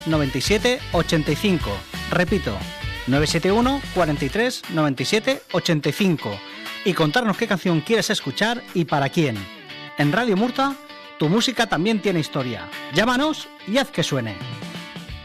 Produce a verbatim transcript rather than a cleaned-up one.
noventa y siete ochenta y cinco. Repito, nueve siete uno, cuarenta y tres, noventa y siete ochenta y cinco. Y contarnos qué canción quieres escuchar y para quién. En Radio Murta, tu música también tiene historia. Llámanos y haz que suene.